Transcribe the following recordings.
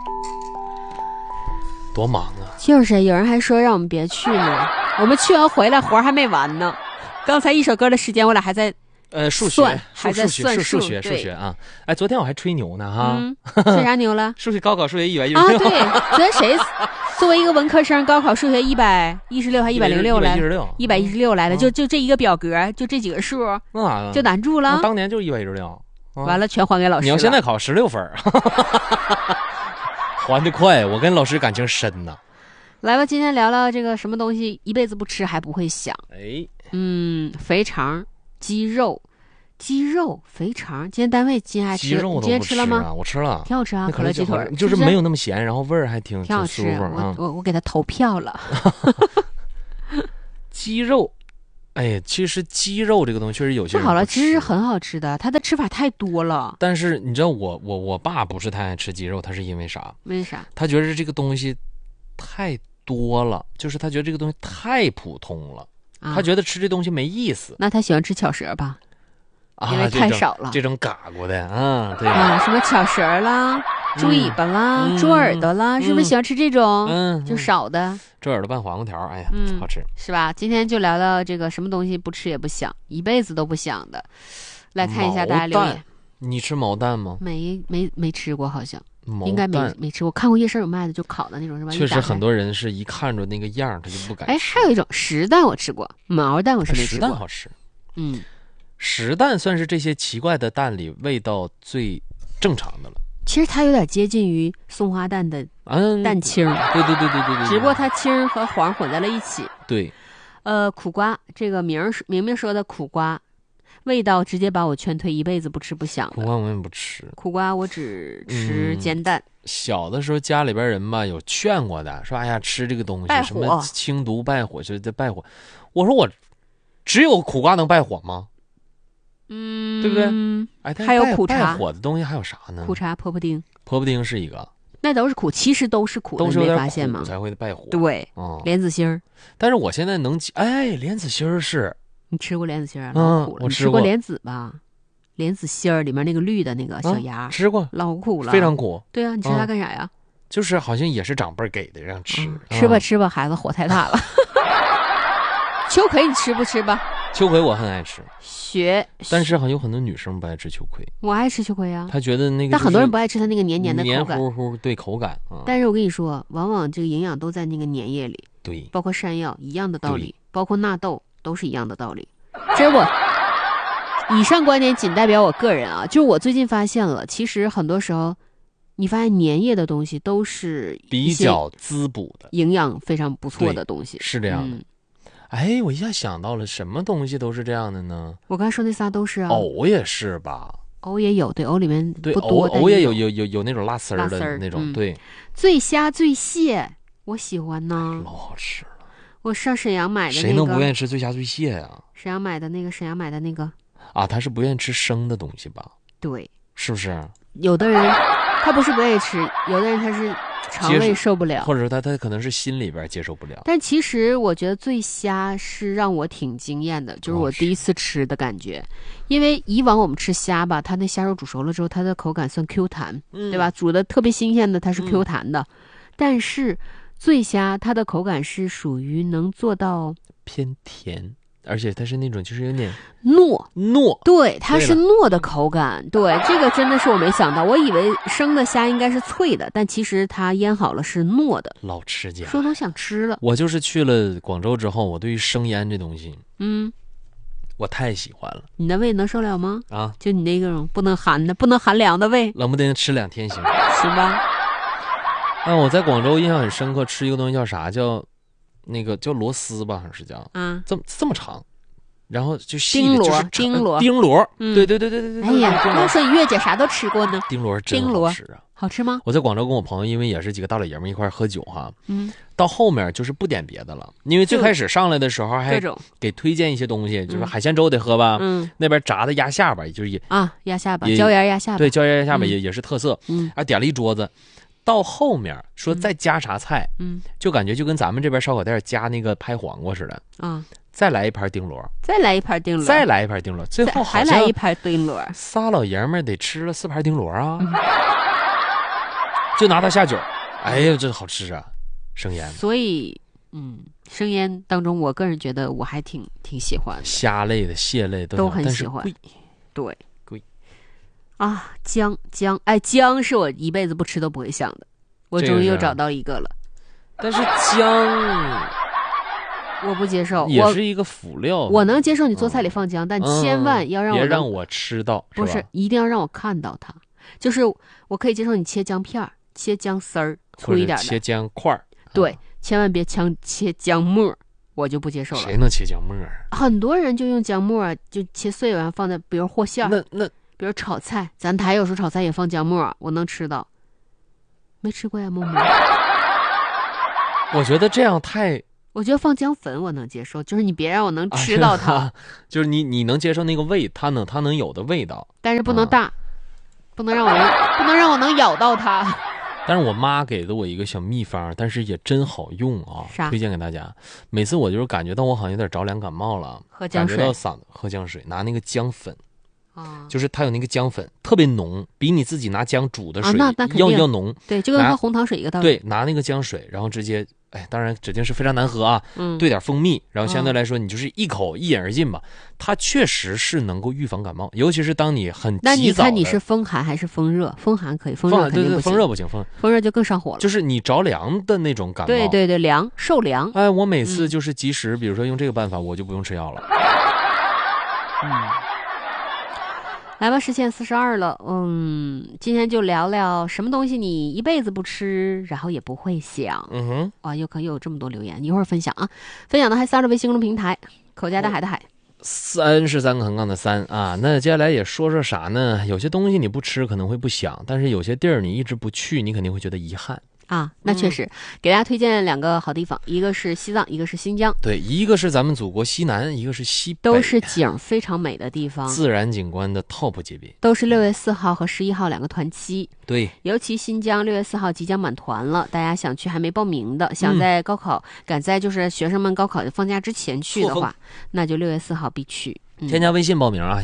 多忙啊！ 就是有人还说让我们别去呢，我们去完回来活还没完呢。刚才一首歌的时间，我俩还在数学还在算数学啊！哎，昨天我还吹牛呢哈， 吹啥牛了？ 数学高考数学116 啊！对，昨天谁作为一个文科生，高考数学116还106来，116来的，就这一个表格，就这几个数，就难住了。 当年就116， 完了全还给老师了。 你要现在考16分，还得快。我跟老师感情深呐。 来吧，今天聊聊这个什么东西一辈子不吃还不会想。肥肠、鸡肉、肥肠。今天单位今天还吃， 鸡肉你今天吃了吗？ 我吃了， 挺好吃啊，可乐鸡腿就是没有那么咸，然后味儿还挺好吃。我给他投票了。 鸡肉，哎，其实鸡肉这个东西确实有些人不好了，其实是很好吃的，它的吃法太多了。 但是你知道我爸不是太爱吃鸡肉，他是因为啥？ 为啥？ 他觉得这个东西太多了，就是他觉得这个东西太普通了。他觉得吃这东西没意思。 那他喜欢吃巧舌吧？因为太少了。 这种嘎过的啊，对什么巧舌啦、猪尾巴啦、猪耳朵啦，是不是喜欢吃这种？就少的。 猪耳朵拌黄瓜条，哎呀，好吃， 是吧？今天就聊聊这个什么东西不吃也不想，一辈子都不想的。来看一下大家留言。 你吃毛蛋吗？ 没吃过，好像。应该没吃过，看过夜市有卖的，就烤的那种，是吧？ 确实很多人是一看着那个样他就不敢吃。 哎，还有一种实蛋我吃过，毛蛋我是没吃过。 实蛋好吃。实蛋算是这些奇怪的蛋里味道最正常的了。 其实它有点接近于松花蛋的蛋清。 对， 只不过它青和黄混在了一起。 对。 苦瓜，这个明明说的苦瓜。味道直接把我劝退，一辈子不吃不想的。 苦瓜我也不吃， 苦瓜我只吃煎蛋。 小的时候家里边人吧有劝过的，说哎呀吃这个东西什么清毒败火，就这败火。我说我只有苦瓜能败火吗？对不对？哎， 还有苦茶。 败火的东西还有啥呢？ 苦茶、婆婆丁。 婆婆丁是一个。 那都是苦，其实都是苦的， 都是有发现吗？ 才会败火。 对，莲子心儿。 但是我现在莲子心儿是。 你吃过莲子心儿？老苦了。 我吃过莲子吧？莲子心儿里面那个绿的那个小芽， 吃过， 老苦了， 非常苦。 对啊，你吃它干啥呀？ 就是好像也是长辈给的，让吃。 吃吧，孩子火太大了。秋葵你吃不吃吧？ 秋葵我很爱吃，但是有很多女生不爱吃秋葵。 我爱吃秋葵啊， 她觉得那个， 但很多人不爱吃它那个黏黏的口感， 黏糊糊，对口感。 但是我跟你说，往往这个营养都在那个粘液里， 对， 包括山药一样的道理，包括纳豆。都是一样的道理。其实以上观点仅代表我个人啊，就是我最近发现了，其实很多时候你发现粘液的东西都是比较滋补的， 营养非常不错的东西， 是这样的。哎，我一下想到了，什么东西都是这样的呢？ 我刚才说那仨都是啊。 藕也是吧？ 藕也有，对，藕里面不多， 藕也有那种拉丝儿的那种，对。 醉虾、醉蟹，我喜欢呢， 老好吃了。 我上沈阳买的那个， 谁能不愿意吃醉虾醉蟹呀？ 沈阳买的那个啊，他是不愿意吃生的东西吧？ 对， 是不是？ 有的人他不是不愿意吃，有的人他是肠胃受不了， 或者说他可能是心里边接受不了。 但其实我觉得醉虾是让我挺惊艳的，就是我第一次吃的感觉。因为以往我们吃虾吧，它那虾肉煮熟了之后，它的口感算 Q 弹，对吧？煮的特别新鲜的，它是 Q 弹的，但是醉虾它的口感是属于能做到偏甜，而且它是那种就是有点糯，对，它是糯的口感。对，这个真的是我没想到，我以为生的虾应该是脆的，但其实它腌好了是糯的。 老吃家， 说都想吃了。 我就是去了广州之后，我对于生腌这东西，我太喜欢了。 你的胃能受了吗？ 啊， 就你那种不能寒凉的胃， 冷不丁吃2天行吧？ 我在广州印象很深刻，吃一个东西叫啥？叫那个叫螺丝吧，好像是叫这么长，然后就细的就是丁螺，对。 哎呀，要说你月姐啥都吃过呢。 丁螺真好吃啊！ 好吃吗？ 我在广州跟我朋友，因为也是几个大老爷们一块喝酒哈，到后面就是不点别的了，因为最开始上来的时候还给推荐一些东西，就是海鲜粥得喝吧，那边炸的鸭下巴就是鸭下巴，椒盐鸭下巴， 对，椒盐鸭下巴也是特色，点了一桌子。到后面说再加啥菜，就感觉就跟咱们这边烧烤店加那个拍黄瓜似的，再来一盘丁螺， 再来一盘丁螺， 最后还来一盘丁螺， 仨老爷们得吃了4盘丁螺啊！ 就拿它下酒，哎呀，这好吃啊，生腌。 所以，生腌当中，我个人觉得我还挺喜欢的， 虾类的、蟹类都很喜欢。对， 贵啊，姜，哎，姜是我一辈子不吃都不会想的，我终于又找到一个了。 但是姜， 我不接受， 也是一个辅料。 我能接受你做菜里放姜，但千万要让我别让我吃到， 不是一定要让我看到它。就是我可以接受你切姜片、切姜丝儿，粗一点的， 切姜块儿。 对，千万别切姜末，我就不接受了。 谁能切姜末？ 很多人就用姜末就切碎完放在，比如和馅儿， 那比如炒菜，咱台有时候炒菜也放姜末，我能吃到。没吃过呀，默默。 我觉得这样太。 我觉得放姜粉我能接受，就是你别让我能吃到它， 就是你能接受那个味，它能有的味道， 但是不能大，不能让我能咬到它。 但是我妈给了我一个小秘方，但是也真好用啊，推荐给大家。每次我就是感觉到我好像有点着凉感冒了， 喝姜水， 感觉到嗓子喝姜水，拿那个姜粉。就是它有那个姜粉特别浓，比你自己拿姜煮的水要浓。 对，就跟喝红糖水一个道理。 对，拿那个姜水，然后直接，当然指定是非常难喝啊。兑点蜂蜜，然后相对来说，你就是一口一饮而尽吧。它确实是能够预防感冒，尤其是当你很急躁。 那你看你是风寒还是风热？风寒可以，风热肯定不行。 对，风热不行， 风热就更上火了。 就是你着凉的那种感冒。 对，凉，受凉。 哎，我每次就是及时，比如说用这个办法，我就不用吃药了。 来吧，时限42了。今天就聊聊什么东西你一辈子不吃，然后也不会想。哇，又有这么多留言，一会儿分享啊。分享的还仨着微信公众平台，口家的海的海。 3是3个横杠的3啊。那接下来也说啥呢？有些东西你不吃可能会不想，但是有些地儿你一直不去，你肯定会觉得遗憾。 啊，那确实，给大家推荐2个好地方，一个是西藏，一个是新疆。 对，一个是咱们祖国西南，一个是西北， 都是景非常美的地方， 自然景观的 top 级别。 都是6月4号和11号2个团期。 对， 尤其新疆6月4号即将满团了，大家想去还没报名的，想在高考赶在就是学生们高考放假之前去的话，那就6月4号必去。 添加微信报名啊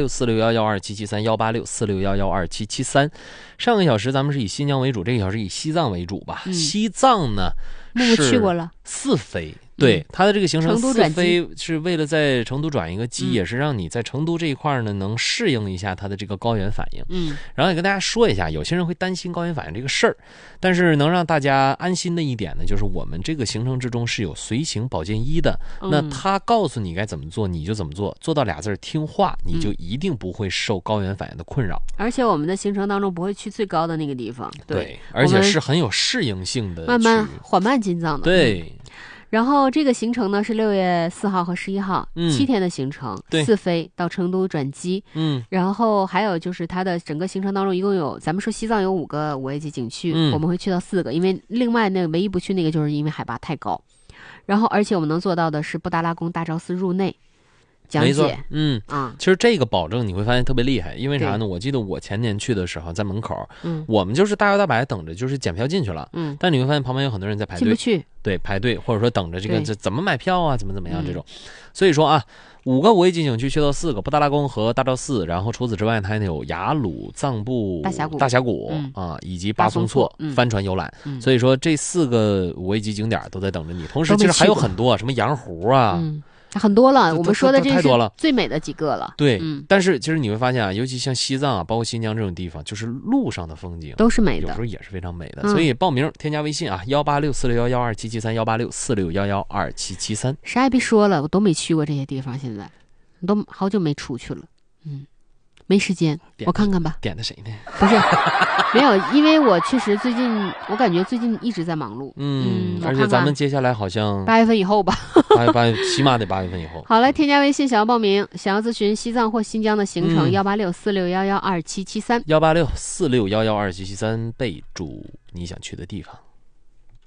，18646112773，18646112773。上个小时咱们是以新疆为主，这个小时以西藏为主吧。西藏呢， 是去过了 4飞。对，它的这个行程4飞是为了在成都转一个机，也是让你在成都这一块呢能适应一下它的这个高原反应。然后也跟大家说一下，有些人会担心高原反应这个事儿，但是能让大家安心的一点呢，就是我们这个行程之中是有随行保健医的。那他告诉你该怎么做，你就怎么做，做到俩字听话，你就一定不会受高原反应的困扰。 而且我们的行程当中不会去最高的那个地方，对， 而且是很有适应性的， 慢慢缓慢进藏的。 对。 然后这个行程呢是6月4号和11号，7天的行程，4飞到成都转机。然后还有就是它的整个行程当中一共有，咱们说西藏有5个5A级景区，我们会去到4个，因为另外那个唯一不去那个就是因为海拔太高。然后而且我们能做到的是布达拉宫大昭寺入内讲解。 其实这个保证你会发现特别厉害，因为啥呢？我记得我前年去的时候，在门口，我们就是大摇大摆等着，就是检票进去了。但你会发现旁边有很多人在排队， 进不去。 对，排队或者说等着这个怎么买票啊，怎么样这种。所以说啊，5个5A级景区去到4个，布达拉宫和大昭寺，然后除此之外，它还有雅鲁藏布大峡谷啊，以及巴松措帆船游览。所以说这4个5A级景点都在等着你。同时，其实还有很多什么羊湖啊。 很多了，我们说的这太多了， 最美的几个了。 对，但是其实你会发现啊，尤其像西藏啊，包括新疆这种地方，就是路上的风景都是美的， 有时候也是非常美的。所以报名添加微信啊，18646112773，18646112773。 啥也别说了，我都没去过这些地方，现在都好久没出去了。没时间，我看看吧。 点的谁呢？ 不是，没有，因为我确实我感觉最近一直在忙碌。 而且咱们接下来好像 8月份以后吧， 起码得8月份以后。 好了，添加微信想要报名，想要咨询西藏或新疆的行程，18646112773， 18646112773，备注你想去的地方。